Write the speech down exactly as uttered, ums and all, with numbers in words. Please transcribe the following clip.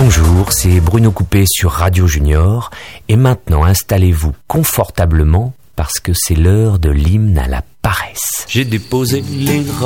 Bonjour, c'est Bruno Coupé sur Radio Junior. Et maintenant, installez-vous confortablement parce que c'est l'heure de l'hymne à la paresse. J'ai déposé les